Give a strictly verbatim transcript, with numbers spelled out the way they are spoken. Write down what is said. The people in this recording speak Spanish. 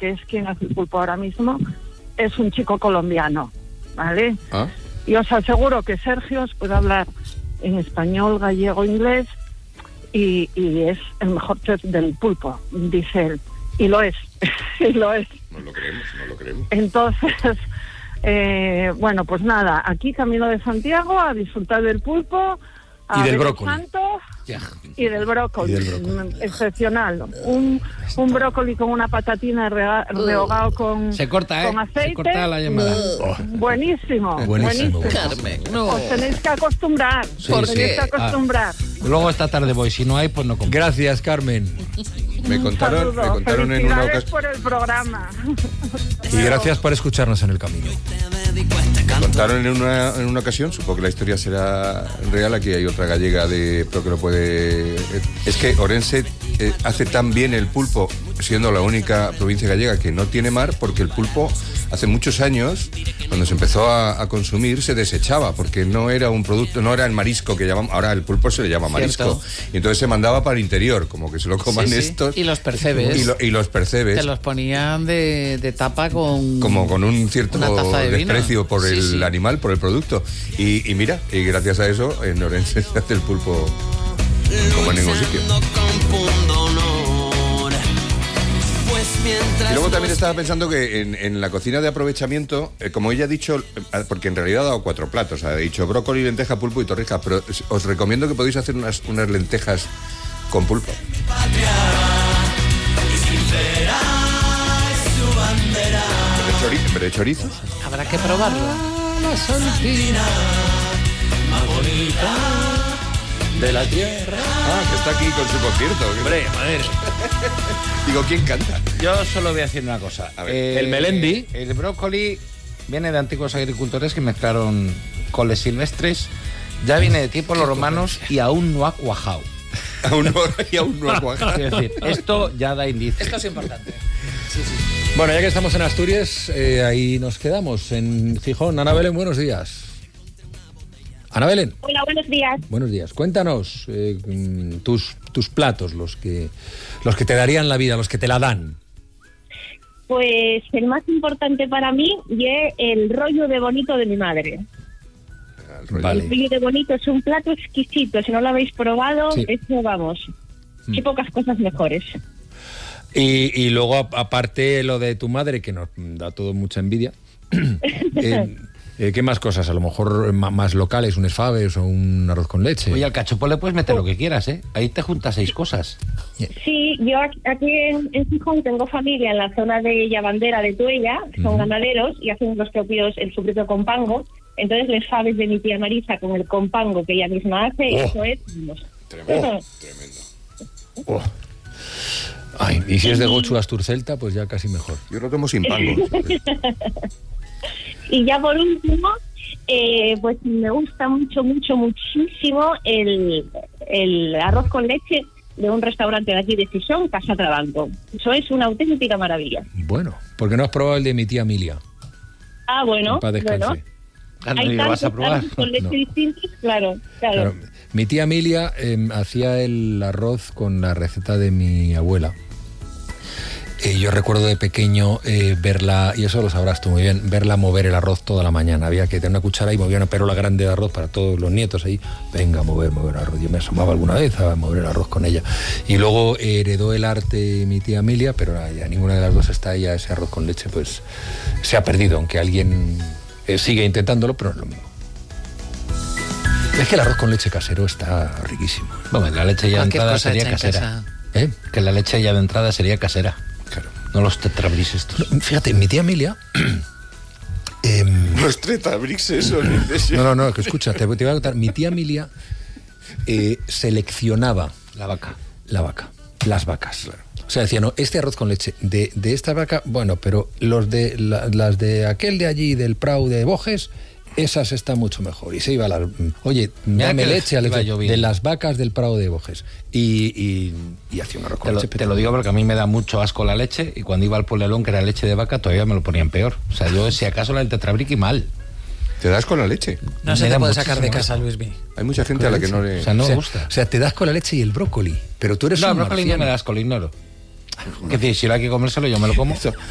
que es quien hace el pulpo ahora mismo, es un chico colombiano, ¿vale? ¿Ah? Y os aseguro que Sergio os puede hablar en español, gallego, inglés, y, y es el mejor chef del pulpo, dice él. Y lo es, y lo es. No lo creemos, no lo creemos. Entonces, eh, bueno, pues nada, aquí camino de Santiago a disfrutar del pulpo, a y del ver brócoli. el santo, Ya. y del brócoli, Y del brócoli. excepcional. Un, un brócoli con una patatina rega, rehogado con, Se corta, ¿eh? con aceite. Se corta la llamada. Oh. Buenísimo, Buenísimo, buenísimo. Carmen, no. Os tenéis que acostumbrar, Sí, os sí. tenéis que acostumbrar. Luego esta tarde voy, si no hay, pues no compro. Gracias, Carmen. Me contaron, Un me saludo. contaron en una Felicidades ocasión. por el programa. Y gracias por escucharnos en el camino. Me contaron en una, en una ocasión, supongo que la historia será real, aquí hay otra gallega de pero que lo puede... Es que Orense eh, hace tan bien el pulpo, siendo la única provincia gallega que no tiene mar, porque el pulpo hace muchos años, cuando se empezó a, a consumir, se desechaba, porque no era un producto, no era el marisco que llamamos, ahora el pulpo se le llama marisco, y entonces se mandaba para el interior, como que se lo coman Sí, sí. estos. Y los percebes. Y, lo- y los percebes. Te los ponían de, de tapa con... Como con un cierto una taza de vino. desprecio por Sí, el sí. animal, por el producto. Y, y mira, y gracias a eso en Orense se hace el pulpo como en ningún sitio. Y luego también estaba pensando que en, en la cocina de aprovechamiento, eh, como ella ha dicho, eh, porque en realidad ha dado cuatro platos, ha dicho brócoli, lenteja, pulpo y torrijas, pero os- os recomiendo que podéis hacer unas, unas lentejas con pulpo. En vez de chori- en vez de chorizo. Habrá que probarlo. De la tierra. Ah, que está aquí con su concierto. Hombre, a ver, Digo, ¿quién canta? yo solo voy a decir una cosa. A ver, Eh, el Melendi. El brócoli viene de antiguos agricultores que mezclaron coles silvestres. Ya viene de tiempos los romanos y aún no ha cuajado. Aún no, y aún no ha cuajado. Quiero decir, esto ya da indicios. Esto es importante. Bueno, ya que estamos en Asturias, eh, ahí nos quedamos, en Gijón. Ana Belén, buenos días. Ana Belén, Hola, buenos días. buenos días. Cuéntanos eh, mm, tus, tus platos, los que, los que te darían la vida, los que te la dan. Pues el más importante para mí es el rollo de bonito de mi madre. Vale. El rollo de bonito es un plato exquisito. Si no lo habéis probado, Sí. eso vamos. Qué pocas cosas mejores. Y, y luego, a- aparte, lo de tu madre, que nos da todo mucha envidia. eh, eh, ¿Qué más cosas? A lo mejor ma- más locales, un esfabes o un arroz con leche. Oye, al cachopo le puedes meter lo que quieras, ¿eh? Ahí te juntas seis cosas. Sí, yo aquí aquí en, en Gijón tengo familia en la zona de Llavandera de Tuella, son Ujú. ganaderos y hacen los propios, el su propio compango. Entonces les sabes de mi tía Marisa con el compango que ella misma hace, y Oh. eso es... vamos. Tremendo, tremendo. Oh. Ay, y si es de Gochu Asturcelta, pues ya casi mejor. Yo lo tomo sin pango. Y ya por último, eh, pues me gusta mucho, mucho, muchísimo el, el arroz con leche de un restaurante de aquí de Gijón, Casa Trabanco. Eso es una auténtica maravilla. Bueno, porque no has probado el de mi tía Emilia. Ah, bueno, En paz descanse. bueno. Ah, no, Hay y lo vas tantos a probar. arroz con leche No. distintos, claro, claro. Claro, mi tía Emilia eh, hacía el arroz con la receta de mi abuela. Eh, yo recuerdo de pequeño eh, verla, y eso lo sabrás tú muy bien, verla mover el arroz toda la mañana. Había que tener una cuchara y movía una perola grande de arroz para todos los nietos ahí. Venga, a mover, mover el arroz. Yo me asomaba alguna vez a mover el arroz con ella. Y luego heredó el arte mi tía Emilia, pero ya ninguna de las dos está, ya ese arroz con leche pues se ha perdido, aunque alguien eh, sigue intentándolo, pero no es lo mismo. Es que el arroz con leche casero está riquísimo. Bueno, la leche ya de Cualquier entrada cosa sería hecha en casera. casa. ¿Eh? Que la leche ya de entrada sería casera. Claro. No los tetrabris estos. No, fíjate, mi tía Emilia... em, No es tretabrix eso, ni de ese. no, no, no, que escucha, te, te voy a contar. Mi tía Emilia eh, seleccionaba La vaca. la vaca, las vacas. O sea, decía, no, este arroz con leche de, de esta vaca, bueno, pero los de la- las de aquel de allí, del Prau de Bojes, esas están mucho mejor. Y se iba a las... Oye, Mira dame que leche a iba leche yo bien. de las vacas del Prau de Bojes. Y, y, y hacía un arroz Te con lo, leche. te lo digo porque a mí me da mucho asco la leche y cuando iba al polelón, que era leche de vaca, todavía me lo ponían peor. O sea, yo si acaso la del tetrabric y mal. ¿Te das con la leche? No Me se te da puede sacar de muchísimo casa, asco. Luis B. Hay mucha gente a la que no le... O sea, no o me sea, gusta. O sea, te das con la leche y el brócoli, pero tú eres No, el un brócoli no marciano. me da asco, lo ignoro. Es decir, si lo hay que comérselo, yo me lo como.